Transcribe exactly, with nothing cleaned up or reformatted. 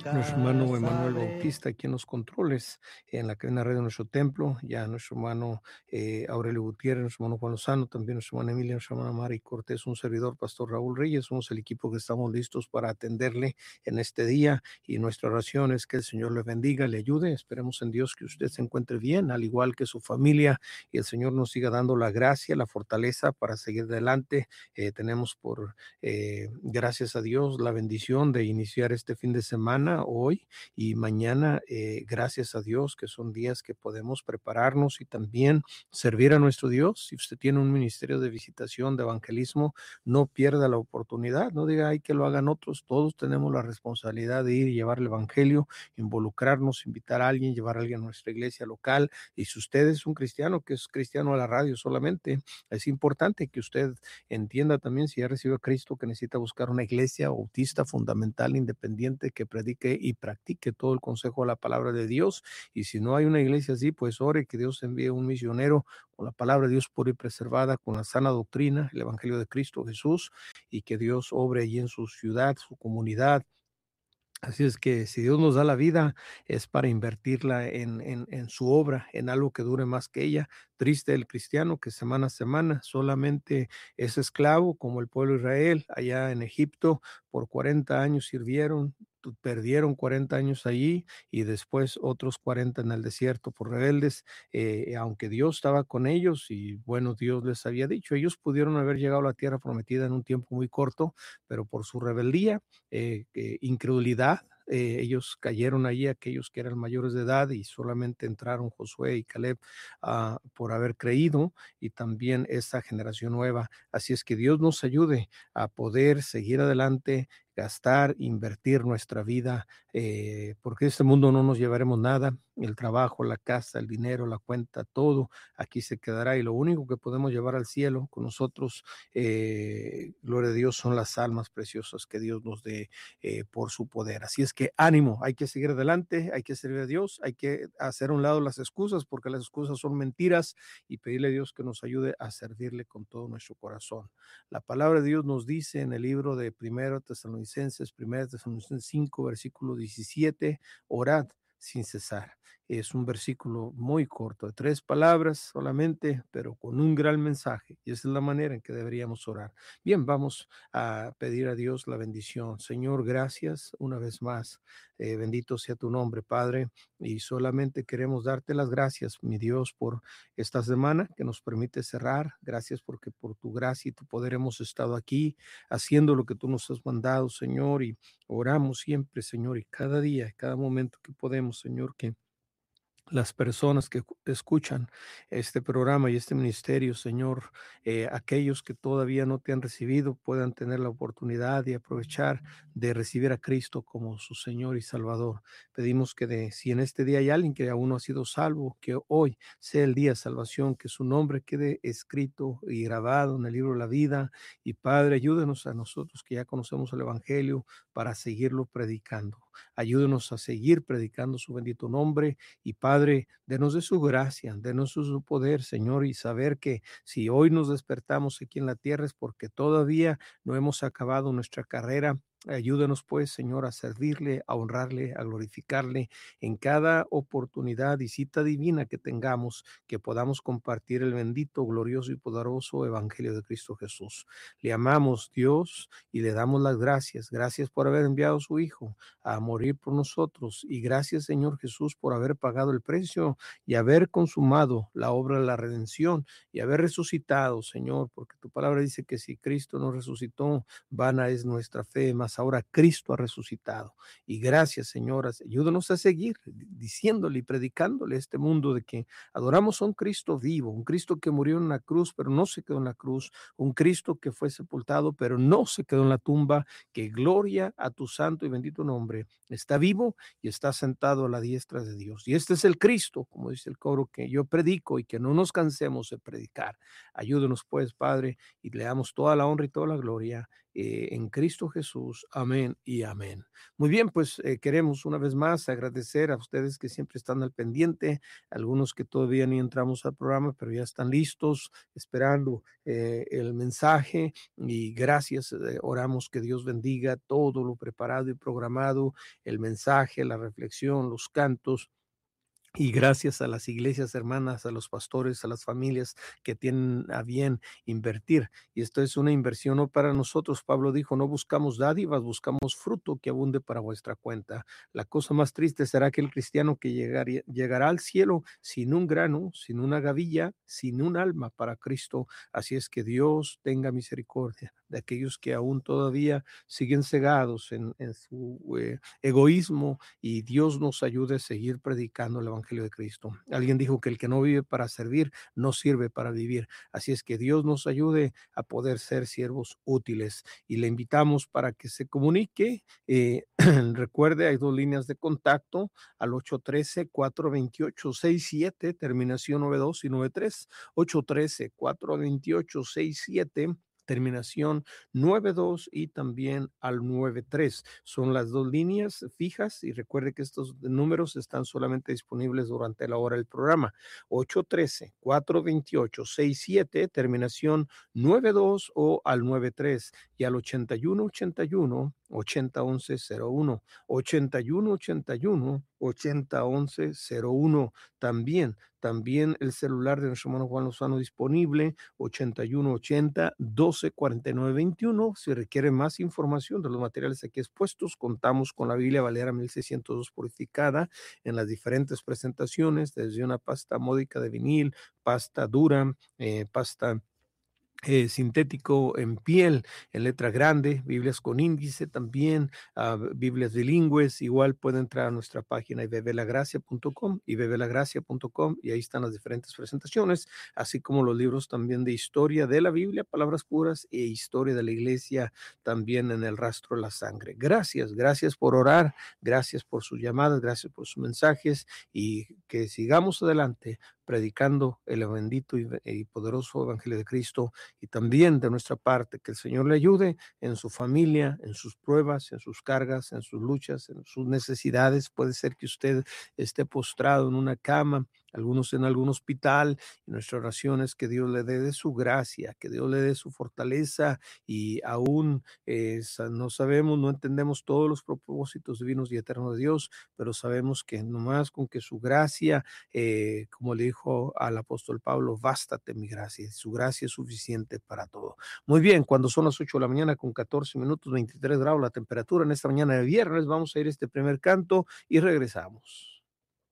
nuestro hermano casa Emanuel abre. Bautista aquí en los controles, en la cadena red de nuestro templo, ya nuestro hermano eh, Aurelio Gutiérrez, nuestro hermano Juan Lozano, también nuestra hermana Emilia, nuestra hermana Mari Cortés, un servidor, Pastor Raúl Reyes, somos el equipo que estamos listos para atenderle en este día, y nuestra oración es que el Señor le bendiga, le ayude. Esperemos en Dios que usted se encuentre bien, al igual que su familia, y el Señor nos siga dando la gracia, la fortaleza para seguir adelante. Eh, tenemos por, eh, gracias a Dios, la bendición de iniciar este fin de semana hoy y mañana, eh, gracias a Dios, que son días que podemos prepararnos y también servir a nuestro Dios. Si usted tiene un ministerio de visitación, de evangelismo, no pierda la oportunidad, no diga, ay, que lo hagan otros. Todos tenemos la responsabilidad de ir y llevar el evangelio, involucrarnos, invitar a alguien, llevar a alguien a nuestra iglesia local. Y si usted es un cristiano, que es cristiano a la radio solamente, es importante que usted entienda también, si ya recibió a Cristo, que necesita buscar una iglesia bautista fundamental, independiente, que predique y practique todo el consejo de la palabra de Dios. Y si no hay una iglesia así, pues ore que Dios envíe un misionero con la palabra de Dios pura y preservada, con la sana doctrina, el evangelio de Cristo Jesús, y que Dios obre allí en su ciudad, su comunidad. Así es que si Dios nos da la vida, es para invertirla en, en, en su obra, en algo que dure más que ella. Triste el cristiano que semana a semana solamente es esclavo, como el pueblo de Israel allá en Egipto. Por cuarenta años sirvieron, tu- perdieron cuarenta años allí, y después otros cuarenta en el desierto por rebeldes. Eh, aunque Dios estaba con ellos y bueno, Dios les había dicho, ellos pudieron haber llegado a la tierra prometida en un tiempo muy corto, pero por su rebeldía, eh, eh, incredulidad, eh, ellos cayeron allí, aquellos que eran mayores de edad, y solamente entraron Josué y Caleb uh, por haber creído, y también esta generación nueva. Así es que Dios nos ayude a poder seguir adelante, gastar, invertir nuestra vida, eh, porque este mundo no nos llevaremos nada. El trabajo, la casa, el dinero, la cuenta, todo aquí se quedará, y lo único que podemos llevar al cielo con nosotros, eh, gloria a Dios, son las almas preciosas que Dios nos dé eh, por su poder. Así es que ánimo, hay que seguir adelante, hay que servir a Dios, hay que hacer a un lado las excusas, porque las excusas son mentiras, y pedirle a Dios que nos ayude a servirle con todo nuestro corazón. La palabra de Dios nos dice en el libro de Primero Tesalonicenses, Primero Tesalonicenses cinco, versículo diecisiete, orad sin cesar. Es un versículo muy corto, de tres palabras solamente, pero con un gran mensaje, y esa es la manera en que deberíamos orar. Bien, vamos a pedir a Dios la bendición. Señor, gracias una vez más. Eh, bendito sea tu nombre, Padre, y solamente queremos darte las gracias, mi Dios, por esta semana que nos permite cerrar. Gracias porque por tu gracia y tu poder hemos estado aquí haciendo lo que tú nos has mandado, Señor, y oramos siempre, Señor, y cada día, cada momento que podemos, Señor, que las personas que escuchan este programa y este ministerio, Señor, eh, aquellos que todavía no te han recibido puedan tener la oportunidad y aprovechar de recibir a Cristo como su Señor y Salvador. Pedimos que de, si en este día hay alguien que aún no ha sido salvo, que hoy sea el día de salvación, que su nombre quede escrito y grabado en el libro de la vida. Y Padre, ayúdenos a nosotros que ya conocemos el Evangelio para seguirlo predicando. Ayúdenos a seguir predicando su bendito nombre. Y Padre, denos de su gracia, denos de su poder, Señor, y saber que si hoy nos despertamos aquí en la tierra es porque todavía no hemos acabado nuestra carrera. Ayúdanos pues, Señor, a servirle, a honrarle, a glorificarle en cada oportunidad y cita divina que tengamos, que podamos compartir el bendito, glorioso y poderoso Evangelio de Cristo Jesús. Le amamos, Dios, y le damos las gracias. Gracias por haber enviado a su Hijo a morir por nosotros, y gracias, Señor Jesús, por haber pagado el precio y haber consumado la obra de la redención y haber resucitado, Señor, porque tu palabra dice que si Cristo no resucitó, vana es nuestra fe, mas ahora Cristo ha resucitado. Y gracias, Señor, ayúdanos a seguir diciéndole y predicándole a este mundo de que adoramos a un Cristo vivo, un Cristo que murió en la cruz, pero no se quedó en la cruz, un Cristo que fue sepultado, pero no se quedó en la tumba, que gloria a tu santo y bendito nombre, está vivo y está sentado a la diestra de Dios. Y este es el Cristo, como dice el coro, que yo predico, y que no nos cansemos de predicar. Ayúdenos pues, Padre, y le damos toda la honra y toda la gloria eh, en Cristo Jesús. Amén y amén. Muy bien, pues eh, queremos una vez más agradecer a ustedes que siempre están al pendiente, algunos que todavía ni entramos al programa, pero ya están listos, esperando eh, el mensaje, y gracias, eh, oramos que Dios bendiga todo lo preparado y programado, el mensaje, la reflexión, los cantos. Y gracias a las iglesias hermanas, a los pastores, a las familias que tienen a bien invertir. Y esto es una inversión no para nosotros. Pablo dijo, no buscamos dádivas, buscamos fruto que abunde para vuestra cuenta. La cosa más triste será aquel cristiano que llegaría, llegará al cielo sin un grano, sin una gavilla, sin un alma para Cristo. Así es que Dios tenga misericordia de aquellos que aún todavía siguen cegados en, en su eh, egoísmo, y Dios nos ayude a seguir predicando el Evangelio de Cristo. Alguien dijo que el que no vive para servir no sirve para vivir. Así es que Dios nos ayude a poder ser siervos útiles, y le invitamos para que se comunique. Eh, recuerde, hay dos líneas de contacto al ocho uno tres, cuatro dos ocho, seis siete, terminación nueve dos y nueve tres, ocho uno tres, cuatro dos ocho, seis siete, terminación nueve dos y también al nueve tres. Son las dos líneas fijas, y recuerde que estos números están solamente disponibles durante la hora del programa. ocho uno tres, cuatro dos ocho, seis siete, terminación nueve dos o al nueve tres, y al ochenta y uno ochenta y uno, ochenta once cero uno, ochenta y uno ochenta y uno, ochenta once cero uno. También, también el celular de nuestro hermano Juan Lozano disponible, ochenta y uno ochenta, doce cuarenta y nueve veintiuno. Si requiere más información de los materiales aquí expuestos, contamos con la Biblia Valera mil seiscientos dos purificada en las diferentes presentaciones, desde una pasta módica de vinil, pasta dura, eh, pasta Eh, sintético en piel, en letra grande, Biblias con índice también, uh, Biblias bilingües. Igual puede entrar a nuestra página i b b la gracia punto com, i b b la gracia punto com, y ahí están las diferentes presentaciones, así como los libros también de historia de la Biblia, palabras puras, e historia de la iglesia, también en el rastro de la sangre. Gracias, gracias por orar, gracias por sus llamadas, gracias por sus mensajes, y que sigamos adelante predicando el bendito y, y poderoso Evangelio de Cristo. Y también de nuestra parte, que el Señor le ayude en su familia, en sus pruebas, en sus cargas, en sus luchas, en sus necesidades. Puede ser que usted esté postrado en una cama, algunos en algún hospital, y nuestra oración es que Dios le dé de su gracia, que Dios le dé su fortaleza, y aún eh, no sabemos, no entendemos todos los propósitos divinos y eternos de Dios, pero sabemos que nomás con que su gracia, eh, como le dijo al apóstol Pablo, bástate mi gracia, su gracia es suficiente para todo. Muy bien, cuando son las ocho de la mañana con catorce minutos, veintitrés grados la temperatura en esta mañana de viernes, vamos a ir a este primer canto y regresamos.